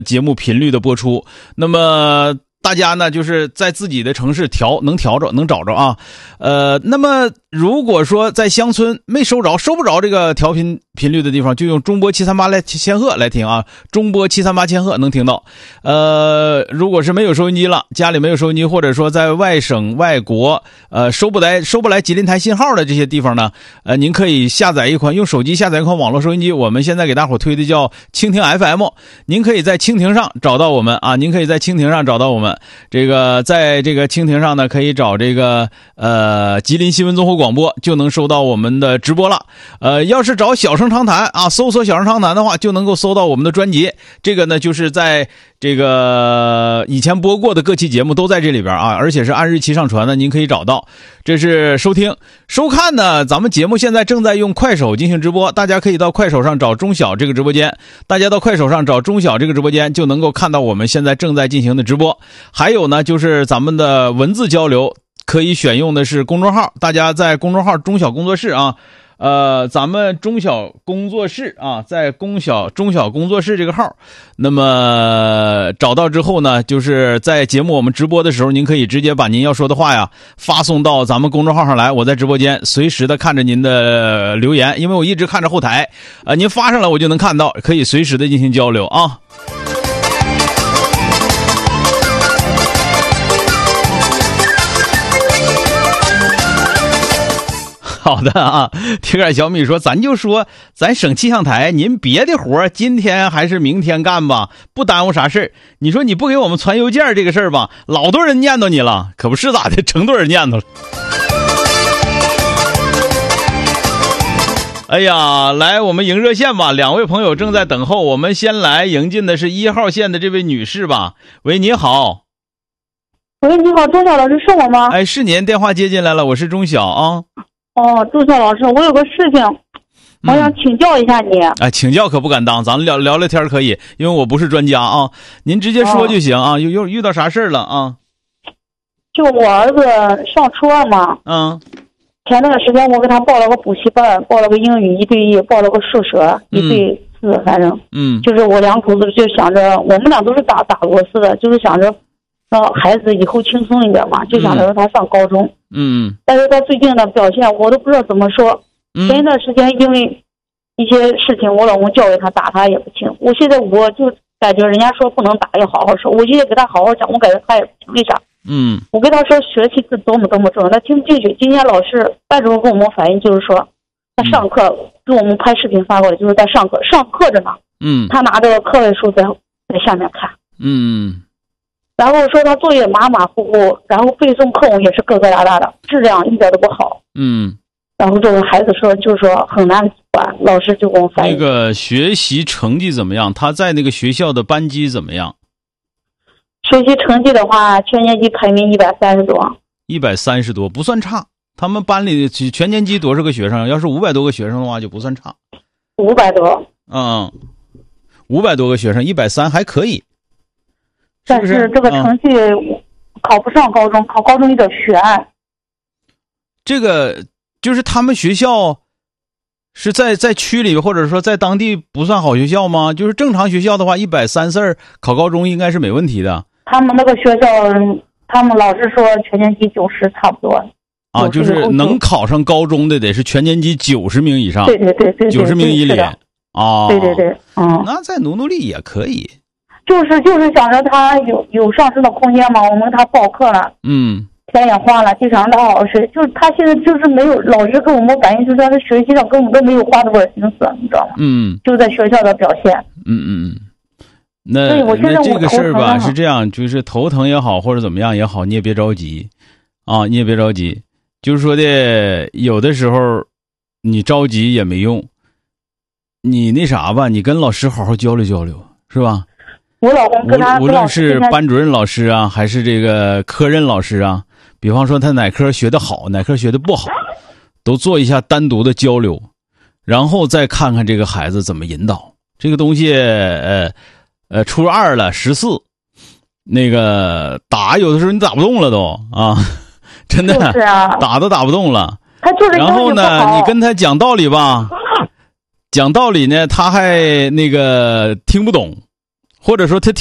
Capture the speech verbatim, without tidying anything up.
节目频率的播出。那么大家呢就是在自己的城市调能调着能找着啊。呃那么如果说在乡村没收着收不着这个调频频率的地方，就用中波七三八来千赫来听啊，中波七三八千赫能听到。呃如果是没有收音机了，家里没有收音机，或者说在外省外国呃收不来收不来吉林台信号的这些地方呢，呃您可以下载一款用手机下载一款网络收音机，我们现在给大伙推的叫蜻蜓 F M， 您可以在蜻蜓上找到我们啊，您可以在蜻蜓上找到我们。这个在这个蜻蜓上呢，可以找这个呃吉林新闻综合广播，就能收到我们的直播了。呃，要是找小声长谈啊，搜索小声长谈的话，就能够搜到我们的专辑。这个呢，就是在这个以前播过的各期节目都在这里边啊，而且是按日期上传的，您可以找到。这是收听收看呢，咱们节目现在正在用快手进行直播，大家可以到快手上找中小这个直播间，大家到快手上找中小这个直播间，就能够看到我们现在正在进行的直播。还有呢，就是咱们的文字交流可以选用的是公众号，大家在公众号中小工作室啊，呃，咱们中小工作室啊，在公小中小工作室这个号，那么找到之后呢，就是在节目我们直播的时候，您可以直接把您要说的话呀发送到咱们公众号上来，我在直播间随时的看着您的留言，因为我一直看着后台，呃，您发上来我就能看到，可以随时的进行交流啊。好的啊，铁杆小米说，咱就说咱省气象台，您别的活今天还是明天干吧，不耽误啥事儿。你说你不给我们传邮件这个事儿吧，老多人念叨你了，可不是咋的，成多人念叨了。哎呀，来我们迎热线吧，两位朋友正在等候，我们先来迎进的是一号线的这位女士吧。喂，你好。 喂，你好，钟晓老师，是我吗？ 哎，是您，电话接进来了，我是钟晓啊。 哦，钟晓老师，我有个事情，我想请教一下你。 嗯、哎，请教可不敢当，咱们聊聊聊天可以，因为我不是专家啊，您直接说就行啊。又又、哦、遇到啥事了啊？ 就我儿子上初二嘛， 嗯， 前段时间我给他报了个补习班，报了个英语一对一，报了个数学一对四，反正，嗯，就是我两口子就想着，我们俩都是打打螺丝的，就是想着让孩子以后轻松一点嘛，就想着让他上高中。嗯，但是他最近的表现我都不知道怎么说。嗯、前一段时间因为一些事情，我老公教育他，打他也不听。我现在我就感觉人家说不能打，要好好说。我现在给他好好讲，我感觉他也不听。为啥？嗯，我跟他说学习是多么多么重要，他听不进去。今天老师班主任跟我们反映，就是说他上课、嗯、给我们拍视频发过来，就是在上课上课着呢。嗯，他拿着课外书在在下面看。嗯。然后说他作业马马虎虎，然后背诵课文也是疙疙瘩瘩的，质量一点都不好。嗯，然后这个孩子说，就说很难管，老师就给我反映。 那个学习成绩怎么样？他在那个学校的班级怎么样？ 学习成绩的话，全年级排名一百三十多。 一百三十多不算差，他们班里全年级多少个学生？要是五百多个学生的话，就不算差。 五百多。 嗯，五百多个学生，一百三还可以。 但是这个成绩考不上高中，嗯、考高中有点悬。 这个就是他们学校是在在区里，或者说在当地不算好学校吗？就是正常学校的话，一百三十二考高中应该是没问题的。 他们那个学校，他们老师说全年级九十差不多。 啊，就是能考上高中的得是全年级九十名以上。 对对对对， 九十名以里。啊， 对对对，嗯， 那再努努力也可以。 就是就是想着他有有上升的空间嘛，我们给他报课了，嗯，钱也花了，就想让他好好学。就是他现在就是没有，老师跟我们反映，就是他的学习上根本都没有花多少心思，你知道吗？嗯，就在学校的表现。嗯嗯嗯。 那所以我现在那这个事儿吧是这样，就是头疼也好，或者怎么样也好，你也别着急啊，你也别着急。就是说的，有的时候你着急也没用，你那啥吧，你跟老师好好交流交流，是吧？ 我老公跟他无论是班主任老师啊，还是这个科任老师啊，比方说他哪科学得好，哪科学得不好，都做一下单独的交流，然后再看看这个孩子怎么引导。这个东西，呃呃，初二了，十四，那个打有的时候你打不动了都啊，真的， 就是啊， 打都打不动了。 他就是然后呢，你跟他讲道理吧，讲道理呢，他还那个听不懂。 或者说他